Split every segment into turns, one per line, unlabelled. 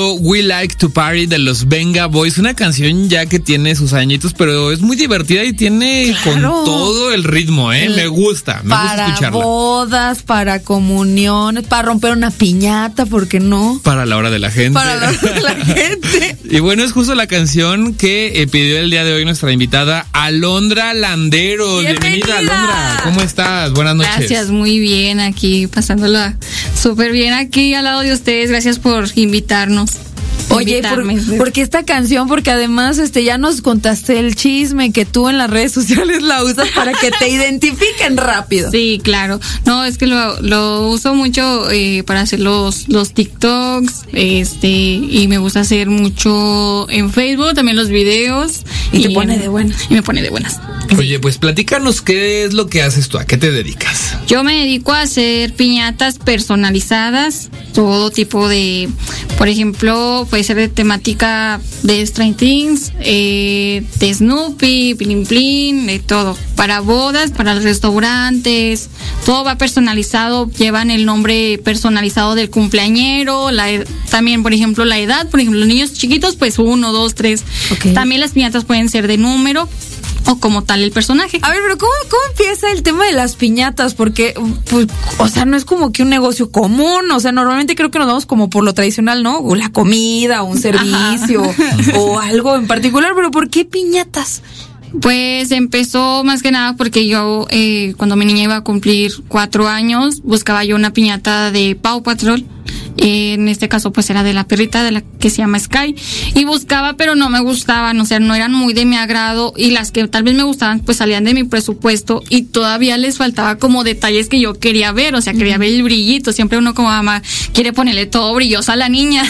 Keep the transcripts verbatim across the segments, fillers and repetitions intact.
escuchando We Like to Party de los Venga Boys, una canción ya que tiene sus añitos, pero es muy divertida y tiene
Claro.
con todo el ritmo, ¿eh? Me gusta, me gusta
Para
escucharla.
bodas, para comuniones, para romper una piñata, ¿por qué no?
Para la hora de la gente.
Para la, la gente.
Y bueno, es justo la canción que eh, pidió el día de hoy nuestra invitada Alondra Landeros.
Bienvenida.
Bienvenida, Alondra. ¿Cómo estás? Buenas noches.
Gracias, muy bien aquí, pasándola súper bien aquí al lado de ustedes. Gracias por invitarnos.
Oye, por, porque esta canción, porque además este ya nos contaste el chisme que tú en las redes sociales la usas para que te identifiquen rápido.
Sí, claro. No, es que lo, lo uso mucho eh, para hacer los, los TikToks, este, y me gusta hacer mucho en Facebook, también los videos.
Y te pone de buenas.
Y me pone de buenas.
Oye, pues platícanos qué es lo que haces tú, ¿a qué te dedicas?
Yo me dedico a hacer piñatas personalizadas, todo tipo de, por ejemplo, puede ser de temática de Stranger Things, eh, de Snoopy, Plin Plin, de todo. Para bodas, para los restaurantes, todo va personalizado, llevan el nombre personalizado del cumpleañero, la ed- también, por ejemplo, la edad, por ejemplo, los niños chiquitos, pues uno, dos, tres.
Okay.
También las piñatas pueden ser de número o como tal el personaje.
A ver, pero ¿cómo, cómo empieza el tema de las piñatas? Porque, pues, o sea, no es como que un negocio común, o sea, normalmente creo que nos vamos como por lo tradicional, ¿no? O la comida, o un servicio, o algo en particular, pero ¿por qué piñatas?
Pues empezó más que nada porque yo, eh, cuando mi niña iba a cumplir cuatro años, buscaba yo una piñata de Paw Patrol. Eh, en este caso, pues era de la perrita, de la que se llama Sky. Y buscaba, pero no me gustaban, o sea, no eran muy de mi agrado. Y las que tal vez me gustaban, pues salían de mi presupuesto. Y todavía les faltaba como detalles que yo quería ver, o sea, quería uh-huh. ver el brillito. Siempre uno como mamá quiere ponerle todo brilloso a la niña.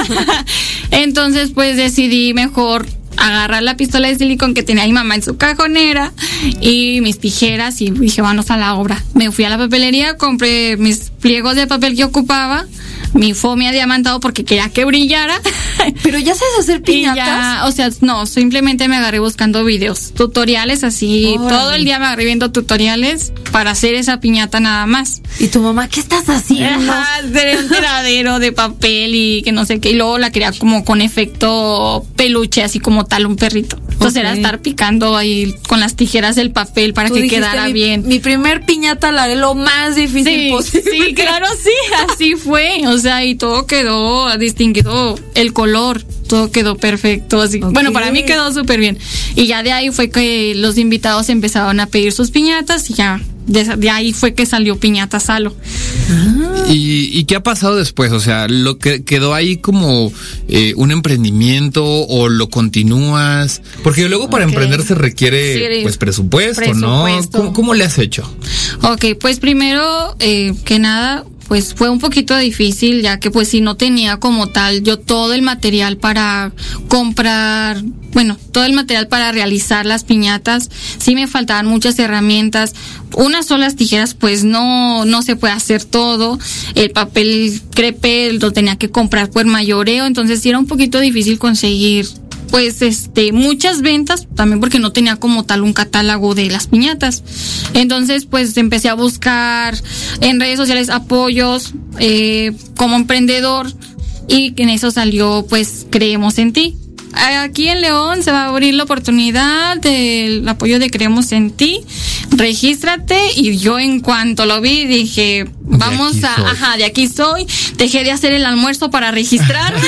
Entonces, pues decidí mejor agarrar la pistola de silicón que tenía mi mamá en su cajonera y mis tijeras y dije, vamos a la obra. Me fui a la papelería, compré mis pliegos de papel que ocupaba, mi fomia diamantado porque quería que brillara.
Pero ya sabes hacer piñatas.
Ya, o sea, no, simplemente me agarré buscando videos, tutoriales así, ¡órale! Todo el día me agarré viendo tutoriales para hacer esa piñata nada más.
¿Y tu mamá qué estás haciendo?
Ajá, de un tiradero de papel y que no sé qué, y luego la quería como con efecto peluche, así como tal un perrito. Entonces okay. era estar picando ahí con las tijeras el papel para
Tú
que
dijiste,
quedara
mi,
bien.
Mi primer piñata la haré lo más difícil
sí,
posible.
Sí, claro, sí, así fue. O sea, y todo quedó distinguido, el color, todo quedó perfecto. Así. Okay. Bueno, para mí quedó súper bien. Y ya de ahí fue que los invitados empezaron a pedir sus piñatas y ya. De, de ahí fue que salió Piñata Salo.
Ah. ¿Y, ¿Y qué ha pasado después? O sea, ¿lo que quedó ahí como eh, un emprendimiento o lo continúas? Porque luego para okay. emprender se requiere sí, pues presupuesto, presupuesto. ¿no? ¿Cómo, ¿Cómo le has hecho?
Ok, pues primero eh, que nada, pues fue un poquito difícil, ya que pues si no tenía como tal yo todo el material para comprar, bueno, todo el material para realizar las piñatas, sí me faltaban muchas herramientas, unas solas tijeras pues no, no se puede hacer todo, el papel crepe lo tenía que comprar por mayoreo, entonces sí era un poquito difícil conseguir pues este muchas ventas, también porque no tenía como tal un catálogo de las piñatas. Entonces pues empecé a buscar en redes sociales apoyos eh, como emprendedor y en eso salió pues Creemos en Ti. Aquí en León se va a abrir la oportunidad del apoyo de Creemos en Ti. Regístrate, y yo en cuanto lo vi dije, vamos a, soy. ajá, de aquí soy. Dejé de hacer el almuerzo para registrarme.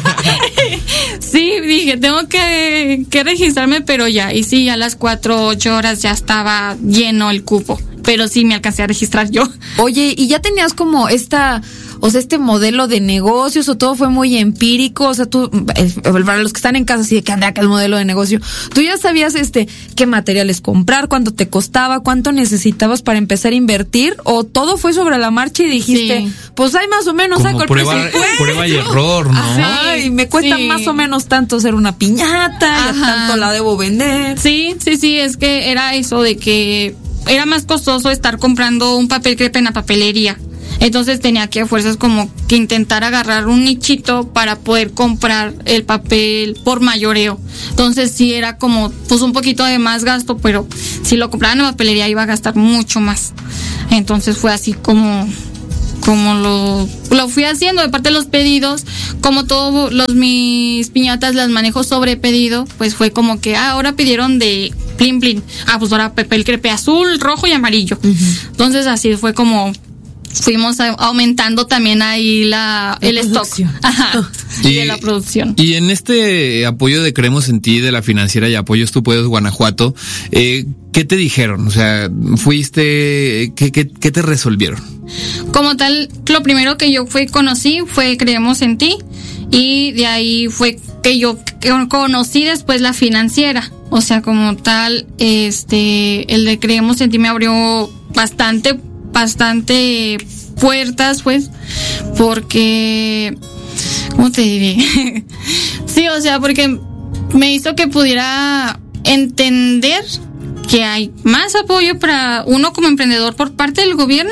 Sí, dije, tengo que, que registrarme, pero ya, y sí, a las cuatro, ocho horas ya estaba lleno el cupo, pero sí me alcancé a registrar yo.
Oye, ¿y ya tenías como esta, o sea, este modelo de negocios, o todo fue muy empírico? O sea, tú, para los que están en casa, así de que anda acá el modelo de negocio, ¿tú ya sabías este qué materiales comprar, cuánto te costaba, cuánto necesitabas para empezar a invertir? ¿O todo fue sobre la marcha y dijiste, sí. pues hay más o menos,
saco el prueba, prueba y error, ¿no?
Ajá, y me cuesta sí. más o menos tanto hacer una piñata, y tanto la debo vender.
Sí, sí, sí, es que era eso de que era más costoso estar comprando un papel crepe en la papelería. Entonces tenía que a fuerzas como que intentar agarrar un nichito para poder comprar el papel por mayoreo. Entonces sí era como pues un poquito de más gasto, pero si lo compraba en la papelería iba a gastar mucho más. Entonces fue así como como lo, lo fui haciendo de parte de los pedidos, como todos los mis piñatas las manejo sobre pedido, pues fue como que ah, ahora pidieron de plin plin, ah pues ahora papel crepe azul, rojo y amarillo. Uh-huh. Entonces así fue como fuimos a, aumentando también ahí la, la el producción. Stock. Ajá. Y de la producción.
Y en este apoyo de Creemos en Ti de la financiera y Apoyos Tú Puedes Guanajuato, eh, ¿qué te dijeron? O sea, fuiste, ¿qué, qué, qué te resolvieron?
Como tal, lo primero que yo fui conocí fue Creemos en Ti, y de ahí fue que yo conocí después la financiera. O sea, como tal, este, el de Creemos en Ti me abrió bastante, bastante puertas, pues, porque, ¿cómo te diré? Sí, o sea, porque me hizo que pudiera entender que hay más apoyo para uno como emprendedor por parte del gobierno,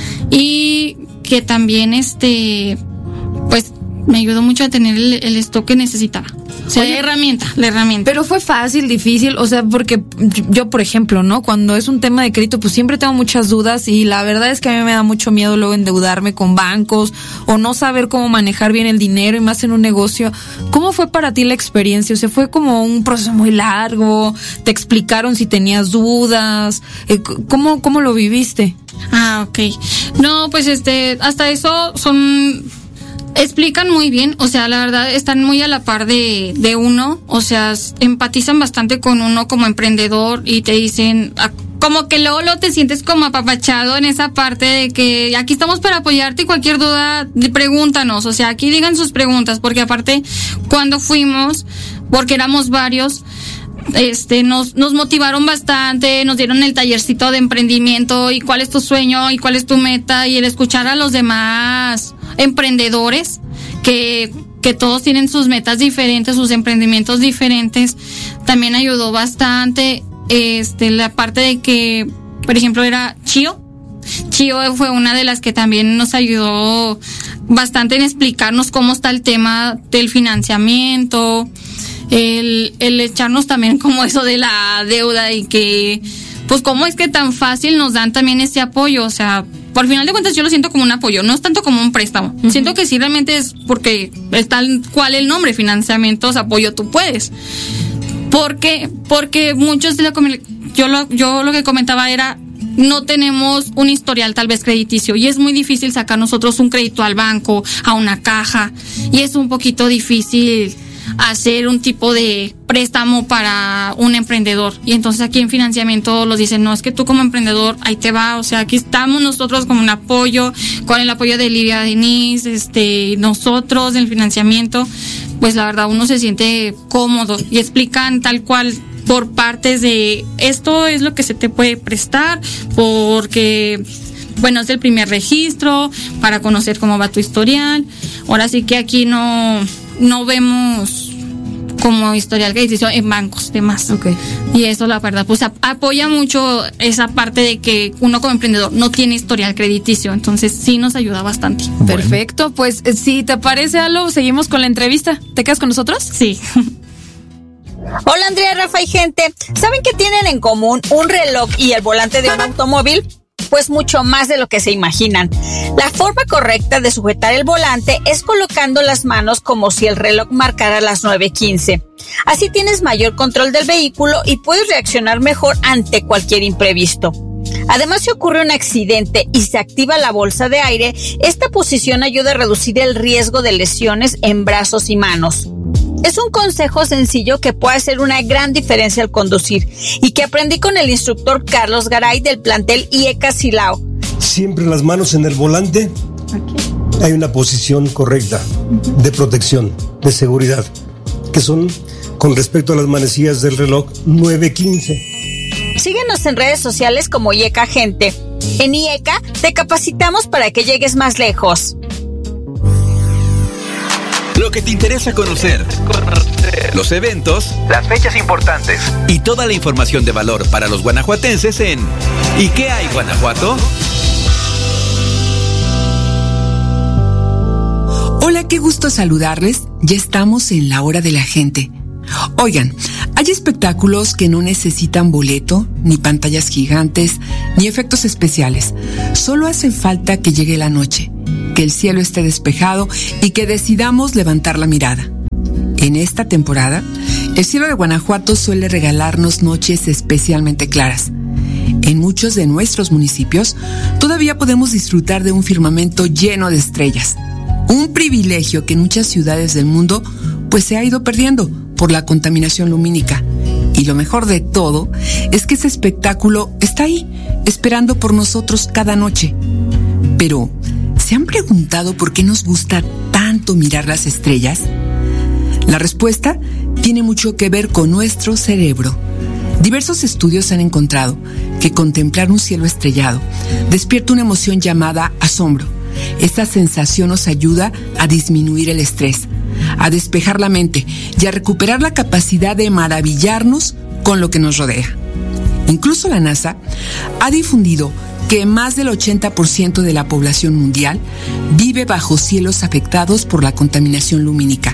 y que también este pues me ayudó mucho a tener el, el stock que necesitaba. O sea, Oye, la herramienta, la herramienta.
Pero fue fácil, difícil, o sea, porque yo, por ejemplo, ¿no? Cuando es un tema de crédito, pues siempre tengo muchas dudas, y la verdad es que a mí me da mucho miedo luego endeudarme con bancos o no saber cómo manejar bien el dinero, y más en un negocio. ¿Cómo fue para ti la experiencia? O sea, fue como un proceso muy largo, te explicaron si tenías dudas, ¿cómo, cómo lo viviste?
Ah, ok. No, pues este, hasta eso son... explican muy bien, o sea, la verdad están muy a la par de, de uno, o sea, empatizan bastante con uno como emprendedor, y te dicen, como que luego, luego te sientes como apapachado en esa parte de que aquí estamos para apoyarte, y cualquier duda, pregúntanos, o sea, aquí digan sus preguntas, porque aparte, cuando fuimos, porque éramos varios, este nos nos motivaron bastante, nos dieron el tallercito de emprendimiento, y cuál es tu sueño y cuál es tu meta, y el escuchar a los demás emprendedores que que todos tienen sus metas diferentes, sus emprendimientos diferentes, también ayudó bastante. Este la parte de que, por ejemplo, era Chío Chío fue una de las que también nos ayudó bastante en explicarnos cómo está el tema del financiamiento, el, el echarnos también como eso de la deuda, y que pues cómo es que tan fácil nos dan también ese apoyo. O sea, por final de cuentas yo lo siento como un apoyo, no es tanto como un préstamo. Uh-huh. Siento que sí realmente es porque es tal cual el nombre, financiamientos, apoyo tú puedes. Porque, porque muchos de la yo lo, yo lo que comentaba era, no tenemos un historial tal vez crediticio, y es muy difícil sacar nosotros un crédito al banco, a una caja, y es un poquito difícil hacer un tipo de préstamo para un emprendedor. Y entonces aquí en financiamiento los dicen, no, es que tú como emprendedor, ahí te va, o sea, aquí estamos nosotros como un apoyo, con el apoyo de Livia Denise, este, nosotros en el financiamiento, pues la verdad uno se siente cómodo, y explican tal cual por partes de esto es lo que se te puede prestar, porque bueno, es el primer registro para conocer cómo va tu historial. Ahora sí que aquí no no vemos como historial crediticio en bancos, demás.
Okay.
Y eso la verdad pues ap- apoya mucho esa parte de que uno como emprendedor no tiene historial crediticio, entonces sí nos ayuda bastante.
Bueno. Perfecto, pues si te parece, Alo, seguimos con la entrevista. ¿Te quedas con nosotros?
Sí.
Hola Andrea, Rafa y gente. ¿Saben qué tienen en común un reloj y el volante de un automóvil? Pues mucho más de lo que se imaginan. La forma correcta de sujetar el volante es colocando las manos como si el reloj marcara las nueve quince. Así tienes mayor control del vehículo y puedes reaccionar mejor ante cualquier imprevisto. Además, si ocurre un accidente y se activa la bolsa de aire, esta posición ayuda a reducir el riesgo de lesiones en brazos y manos. Es un consejo sencillo que puede hacer una gran diferencia al conducir y que aprendí con el instructor Carlos Garay del plantel I E C A Silao.
Siempre las manos en el volante. Aquí hay una posición correcta de protección, de seguridad, que son con respecto a las manecillas del reloj nueve quince.
Síguenos en redes sociales como I E C A Gente. En I E C A te capacitamos para que llegues más lejos.
Lo que te interesa conocer, los eventos, las fechas importantes y toda la información de valor para los guanajuatenses en ¿Y qué hay, Guanajuato?
Hola, qué gusto saludarles. Ya estamos en la hora de la gente. Oigan, hay espectáculos que no necesitan boleto, ni pantallas gigantes, ni efectos especiales. Solo hace falta que llegue la noche. que el cielo esté despejado y que decidamos levantar la mirada. En esta temporada, el cielo de Guanajuato suele regalarnos noches especialmente claras. En muchos de nuestros municipios todavía podemos disfrutar de un firmamento lleno de estrellas. Un privilegio que en muchas ciudades del mundo pues se ha ido perdiendo por la contaminación lumínica. Y lo mejor de todo es que ese espectáculo está ahí, esperando por nosotros cada noche. Pero, ¿se han preguntado por qué nos gusta tanto mirar las estrellas? La respuesta tiene mucho que ver con nuestro cerebro. Diversos estudios han encontrado que contemplar un cielo estrellado despierta una emoción llamada asombro. Esta sensación nos ayuda a disminuir el estrés, a despejar la mente y a recuperar la capacidad de maravillarnos con lo que nos rodea. Incluso la NASA ha difundido que más del ochenta por ciento de la población mundial vive bajo cielos afectados por la contaminación lumínica.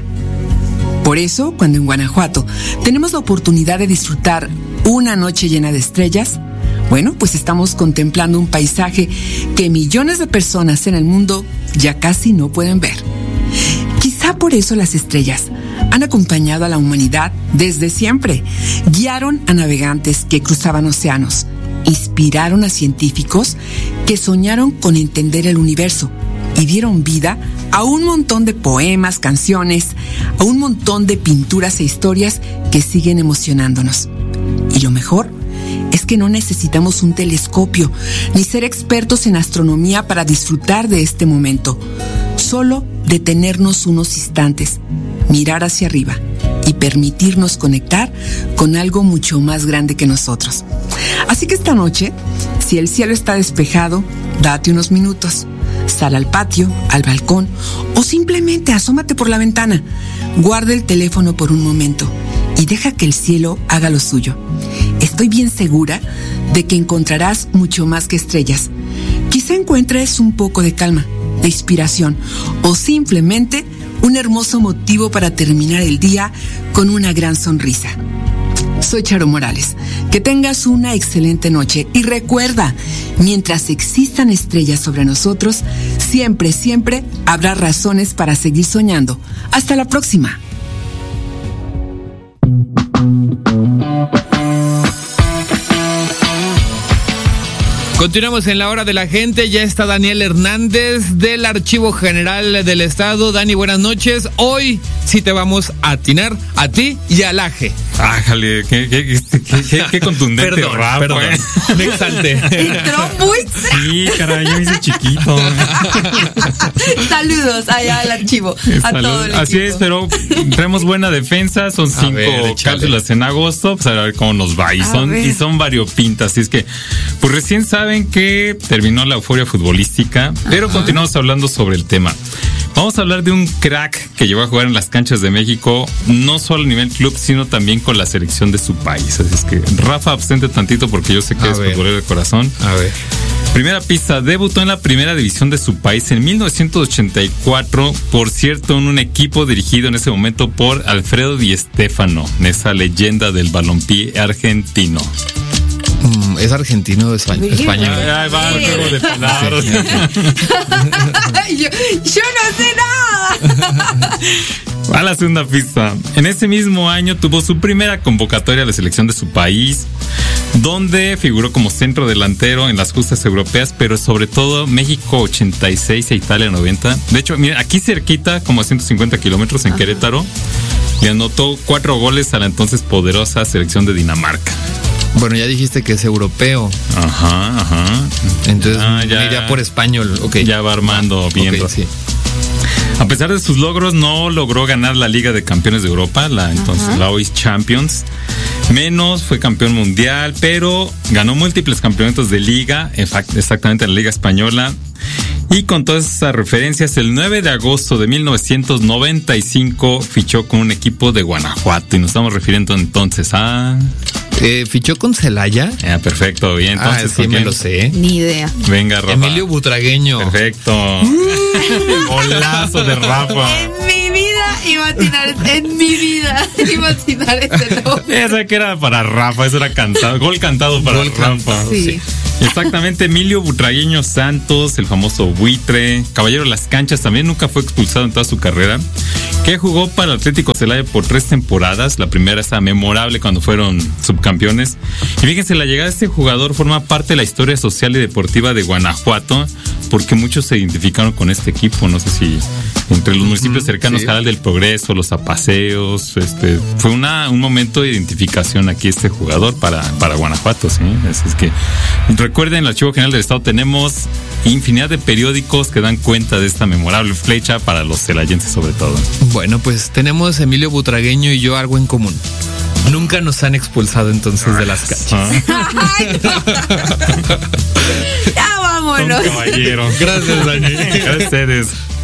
Por eso, cuando en Guanajuato tenemos la oportunidad de disfrutar una noche llena de estrellas, bueno, pues estamos contemplando un paisaje que millones de personas en el mundo ya casi no pueden ver. Quizá por eso las estrellas han acompañado a la humanidad desde siempre. Guiaron a navegantes que cruzaban océanos, inspiraron a científicos que soñaron con entender el universo y dieron vida a un montón de poemas, canciones, a un montón de pinturas e historias que siguen emocionándonos. Y lo mejor es que no necesitamos un telescopio ni ser expertos en astronomía para disfrutar de este momento. Solo detenernos unos instantes, mirar hacia arriba y permitirnos conectar con algo mucho más grande que nosotros. Así que esta noche, si el cielo está despejado, date unos minutos. Sal al patio, al balcón o simplemente asómate por la ventana. Guarda el teléfono por un momento y deja que el cielo haga lo suyo. Estoy bien segura de que encontrarás mucho más que estrellas. Quizá encuentres un poco de calma, de inspiración o simplemente un hermoso motivo para terminar el día con una gran sonrisa. Soy Charo Morales. Que tengas una excelente noche y recuerda, mientras existan estrellas sobre nosotros, siempre, siempre habrá razones para seguir soñando. Hasta la próxima.
Continuamos en la hora de la gente. Ya está Daniel Hernández del Archivo General del Estado. Dani, buenas noches. Hoy sí te vamos a atinar a ti y al Aje.
Ájale, qué, qué, qué, qué, qué contundente.
Perdón,
rap,
perdón.
Eh.
Me exalté.
Entró muy...
Sí, caray, yo me hice chiquito.
Saludos allá al archivo. A
Salud.
todo el
Así
equipo.
es, pero traemos buena defensa. Son cinco
ver,
cápsulas en agosto. Pues a ver cómo nos va. Y son, y son variopintas. Así es que, pues recién saben que terminó la euforia futbolística, pero Ajá. continuamos hablando sobre el tema. Vamos a hablar de un crack que llegó a jugar en las canchas de México, no solo a nivel club, sino también con la selección de su país. Así es que, Rafa, abstente tantito porque yo sé que a es ver. futbolero de corazón.
A ver.
Primera pista, debutó en la primera división de su país en mil novecientos ochenta y cuatro, por cierto, en un equipo dirigido en ese momento por Alfredo Di Stéfano, esa leyenda del balompié argentino.
Mm, ¿Es argentino o español? Español.
Ay, va, juego de palabras.
yo, yo no sé nada.
A la segunda pista. En ese mismo año tuvo su primera convocatoria a la selección de su país, donde figuró como centro delantero en las justas europeas, pero sobre todo México ochenta y seis e Italia noventa. De hecho, miren, aquí cerquita, como a ciento cincuenta kilómetros en Ajá. Querétaro, le anotó cuatro goles a la entonces poderosa selección de Dinamarca.
Bueno, ya dijiste que es europeo.
Ajá, ajá.
Entonces ah, ya, me iría por español. Okay.
Ya va armando bien.
Okay, sí.
A pesar de sus logros, no logró ganar la Liga de Campeones de Europa, la entonces Ajá. la O I S Champions. Menos fue campeón mundial, pero ganó múltiples campeonatos de liga, exactamente en la Liga Española. Y con todas esas referencias, el nueve de agosto de mil novecientos noventa y cinco fichó con un equipo de Guanajuato. Y nos estamos refiriendo entonces a...
Eh, ¿Fichó con Celaya?
Ah, perfecto, bien. Entonces,
ah, sí, me lo sé.
Ni idea.
Venga, Rafa.
Emilio Butragueño.
Perfecto. Golazo de Rafa.
En mi vida imaginar en mi vida imaginar ese nombre.
Esa que era para Rafa, eso era cantado, gol cantado para gol Rafa. Cantado, sí. sí. Exactamente, Emilio Butragueño Santos, el famoso buitre, caballero de las canchas, también nunca fue expulsado en toda su carrera, que jugó para el Atlético Celaya por tres temporadas. La primera está memorable cuando fueron subcampeones. Y fíjense, la llegada de este jugador forma parte de la historia social y deportiva de Guanajuato, porque muchos se identificaron con este equipo. No sé si entre los municipios cercanos, sí. Jadal del Progreso, los Apaseos, este, fue una, un momento de identificación aquí este jugador para, para Guanajuato, ¿sí? Así es que recuerden, en el Archivo General del Estado tenemos infinidad de periódicos que dan cuenta de esta memorable flecha para los celayenses sobre todo.
Bueno, pues tenemos Emilio Butragueño y yo algo en común. Nunca nos han expulsado entonces de las canchas.
Ay, no. Ya vámonos.
Un caballero.
Gracias, Dani.
A ustedes.